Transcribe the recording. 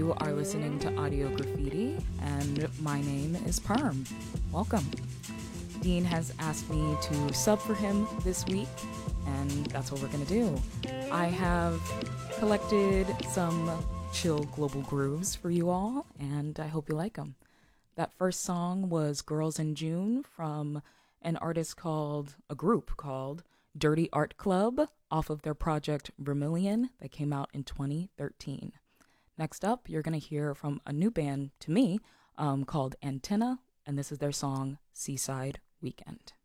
You are listening to Audio Graffiti, and my name is Perm. Welcome. Dean has asked me to sub for him this week, and that's what we're going to do. I have collected some chill global grooves for you all, and I hope you like them. That first song was Girls in June from a group called Dirty Art Club off of their project Vermilion that came out in 2013. Next up, you're going to hear from a new band to me called Antenna, and this is their song Seaside Weekend.